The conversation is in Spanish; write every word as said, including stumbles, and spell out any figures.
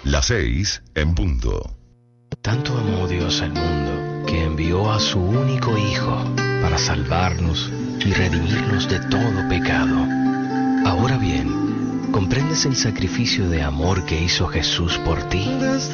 Las seis en punto. Tanto amó Dios al mundo que envió a su único Hijo para salvarnos y redimirnos de todo pecado. Ahora bien, ¿comprendes el sacrificio de amor que hizo Jesús por ti?